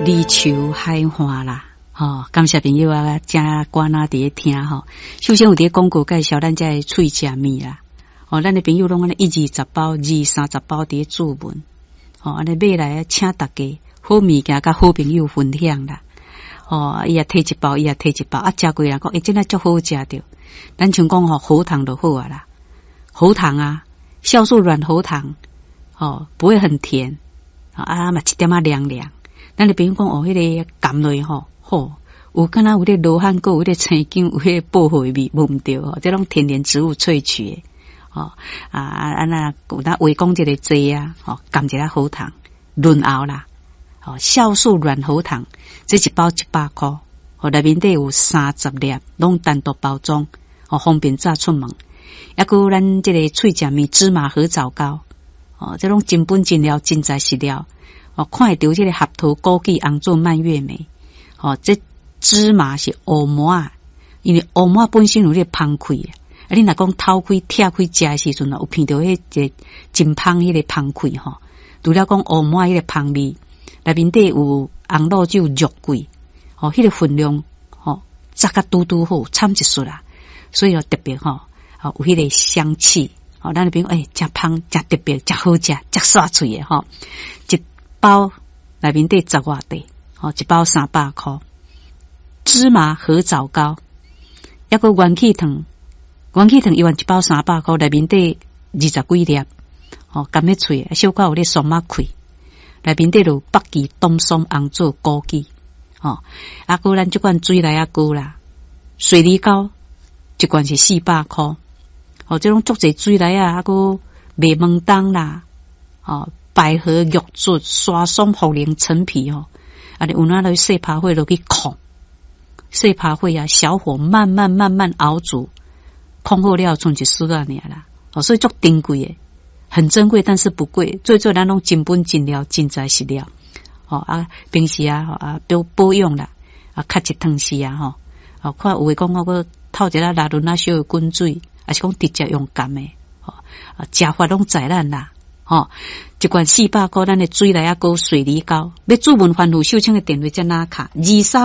离愁海花啦，感谢朋友啊，正歌仔伫听吼。首先有伫广告介绍咱这脆食面啦，咱的朋友拢安尼120包、230包伫注文，安尼买来请大家好物件甲好朋友分享啦。伊也摕一包，伊也摕一包，食过人讲，真系足好食着。咱像讲喉糖就好啊啦，喉糖啊，酵素软喉糖，不会很甜，嘛一点凉凉。咱的朋友讲迄个甘类好，有敢若有咧罗汉果，有咧青姜，有迄薄荷味，闻唔着这种天然植物萃取的，那有那围讲这个剂啊，甘一下喉糖润喉啦，酵素软喉糖，这一包100块，内面底有30粒，拢单独包装，方便早出门。还有咱这个脆食面芝麻合枣糕，这种真本真料真材实料。看会到这个合桃、枸杞、红枣、蔓越莓，这芝麻是乌麻啊，因为乌麻本身有咧芳气啊。你若讲偷开、拆开食的时阵有闻到迄个真芳迄个芳气吼。除了讲乌麻迄个芳味，内面底有红露酒、肉桂，迄个分量炸甲嘟嘟好，惨一撮啦。所以特别有迄个香气，咱那边真芳、真特别、真好食、真刷嘴的吼。一包内面底10外块，一包300块。芝麻合枣糕，还有元气糖，一碗一包300块，内面底20几粒，甘咩脆，小可有咧松仔开，内面底有北芪、冬松、红枣、枸杞，还有咱这款水来糕啦，水梨糕一罐是400块，这种足侪水来还有麦门冬啦，百合、玉竹、沙松、茯苓、陈皮有哪来细扒火落去控，细扒火啊，小火慢慢熬煮，控好了剩一丝啊尔啦，所以足珍贵的，很珍贵，但是不贵，最咱拢真本真料，真材实料，平时都保养啦，较一汤时看有诶讲我透一下拉轮小的滚水，还是讲直接用甘的，食法拢在咱啦。一罐400块，咱的水来糕、水梨糕，要注文番户秀清的电话在哪卡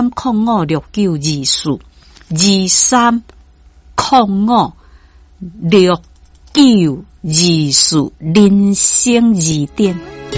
？23056924 23056924，人生2点。